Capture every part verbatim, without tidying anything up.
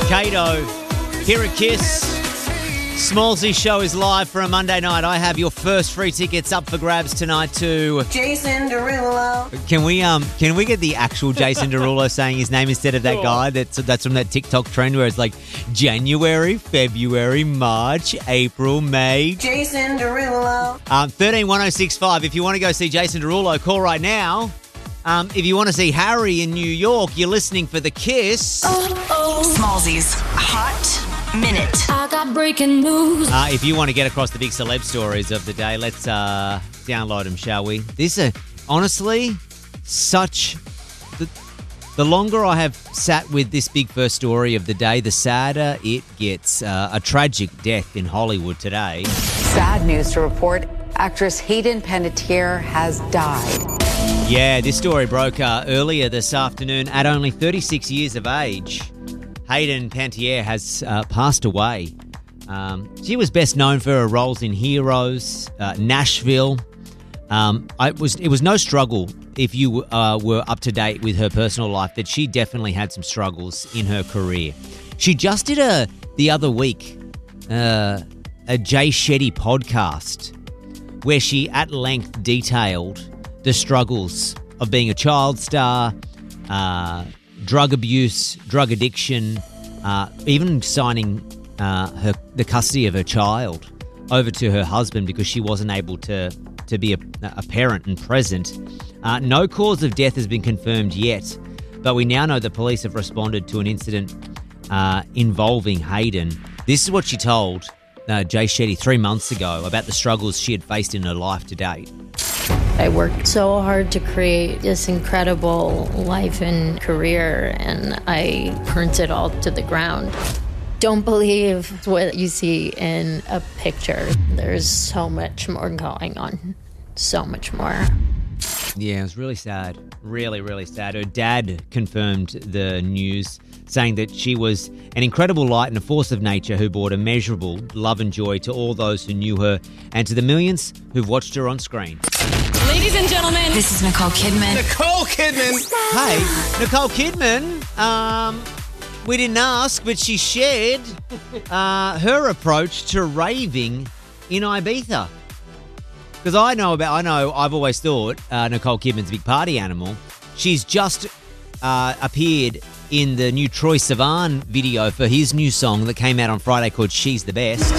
Kato, here at Kiss. Smallsy show is live for a Monday night. I have your first free tickets up for grabs tonight to Jason Derulo. Can we um can we get the actual Jason Derulo saying his name instead of that Sure. guy that's that's from that TikTok trend where it's like January, February, March, April, May. Jason Derulo. Um, thirteen one oh six five. If you want to go see Jason Derulo, call right now. Um, if you want to see Harry in New York, you're listening for The Kiss. Smallsy's Hot Minute. I got breaking news. Uh, if you want to get across the big celeb stories of the day, let's uh, download them, shall we? This is, honestly, such... The, the longer I have sat with this big first story of the day, the sadder it gets. Uh, a tragic death in Hollywood today. Sad news to report. Actress Hayden Panettiere has died. Yeah, this story broke uh, earlier this afternoon at only thirty-six years of age. Hayden Panettiere has uh, passed away. Um, she was best known for her roles in Heroes, uh, Nashville. Um, I was it was no struggle if you uh, were up to date with her personal life that she definitely had some struggles in her career. She just did a the other week uh, a Jay Shetty podcast where she at length detailed the struggles of being a child star, uh, drug abuse, drug addiction, uh, even signing uh, her the custody of her child over to her husband because she wasn't able to to be a, a parent and present. Uh, no cause of death has been confirmed yet, but we now know the police have responded to an incident uh, involving Hayden. This is what she told uh, Jay Shetty three months ago about the struggles she had faced in her life to date. I worked so hard to create this incredible life and career, and I burnt it all to the ground. Don't believe what you see in a picture. There's so much more going on. So much more. Yeah, it was really sad. Really, really sad. Her dad confirmed the news, saying that she was an incredible light and a force of nature who brought immeasurable love and joy to all those who knew her and to the millions who've watched her on screen. Ladies and gentlemen, this is Nicole Kidman. Nicole Kidman. Hey, Nicole Kidman, um, we didn't ask, but she shared uh, her approach to raving in Ibiza. Because I know about, I know, I've always thought uh, Nicole Kidman's a big party animal. She's just uh, appeared in the new Troye Sivan video for his new song that came out on Friday called She's the Best.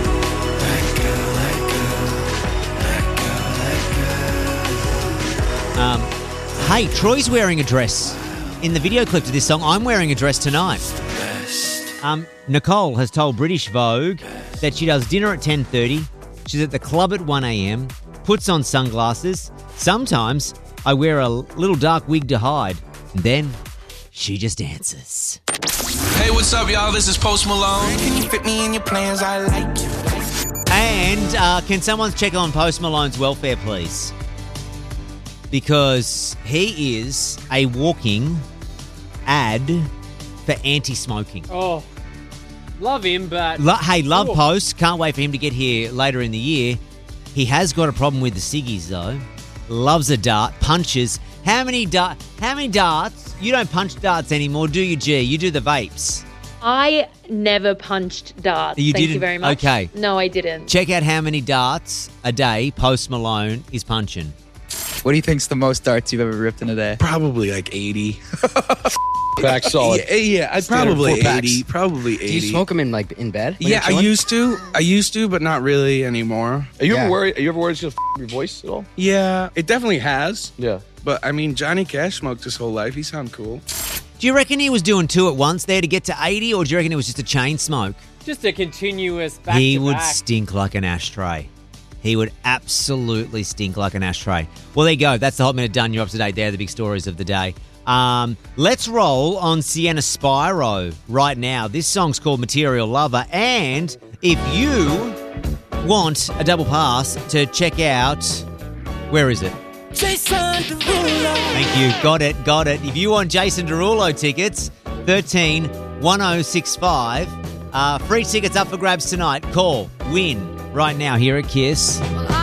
Um, hey, Troy's wearing a dress in the video clip to this song. I'm wearing a dress tonight. Um, Nicole has told British Vogue that she does dinner at ten thirty. She's at the club at one a.m, puts on sunglasses. Sometimes I wear a little dark wig to hide. And then she just dances. Hey, what's up, y'all? This is Post Malone. Can you fit me in your plans? I like you. And uh, can someone check on Post Malone's welfare, please? Because he is a walking ad for anti-smoking. Oh, love him, but... Lo- hey, love Ooh. Post. Can't wait for him to get here later in the year. He has got a problem with the ciggies, though. Loves a dart. Punches. How many dart? How many darts? You don't punch darts anymore, do you, G? You do the vapes. I never punched darts. You Thank didn't? you very much. Okay. No, I didn't. Check out how many darts a day Post Malone is punching. What do you think's the most darts you've ever ripped in a day? Probably like eighty. Pack solid. Yeah, yeah I'd probably four eighty. packs. Probably eighty. Do you smoke them in like in bed? when Yeah, you're I chilling? used to. I used to, but not really anymore. Are you Yeah. ever worried? Are you ever worried it's gonna f- your voice at all? Yeah, it definitely has. Yeah. But I mean, Johnny Cash smoked his whole life. He sound cool. Do you reckon he was doing two at once there to get to eighty, or do you reckon it was just a chain smoke? Just a continuous back He to would back. stink like an ashtray. He would absolutely stink like an ashtray. Well, there you go. That's the Hot Minute done. You're up to date there. The big stories of the day. Um, let's roll on Sienna Spyro right now. This song's called Material Lover. And if you want a double pass to check out, where is it? Jason Derulo. Thank you. Got it. Got it. If you want Jason Derulo tickets, thirteen one oh six five. Uh, free tickets up for grabs tonight. Call, win right now here at Kiss.